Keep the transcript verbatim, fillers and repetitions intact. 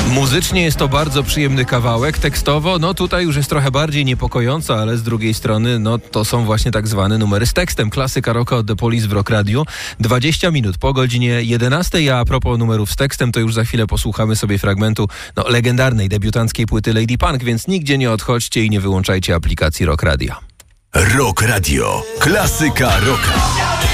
Muzycznie jest to bardzo przyjemny kawałek, tekstowo, no tutaj już jest trochę bardziej niepokojąco, ale z drugiej strony, no to są właśnie tak zwane numery z tekstem. Klasyka rocka od The Police w Rock Radio. dwadzieścia minut po godzinie jedenastej, a a propos numerów z tekstem, to już za chwilę posłuchamy sobie fragmentu no, legendarnej, debiutanckiej płyty Lady Punk, więc nigdzie nie odchodźcie i nie wyłączajcie aplikacji Rock Radio. Rock Radio. Klasyka rocka.